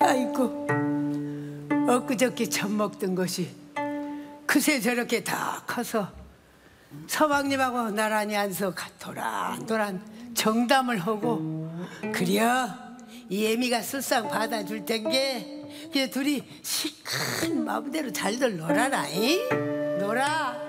아이고, 엊그저께 젖 먹던 것이 그새 저렇게 다 커서 서방님하고 나란히 앉아서 도란도란 정담을 하고, 그려 이 애미가 술상 받아줄 텐게 그냥 둘이 시큰 마음대로 잘들 놀아라. 이? 놀아.